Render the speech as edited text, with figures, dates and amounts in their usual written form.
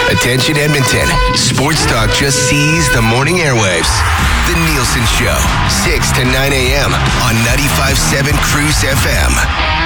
Attention Edmonton. Sports Talk just seized the morning airwaves. The Nielsen Show, 6 to 9 a.m. on 95.7 Cruise FM.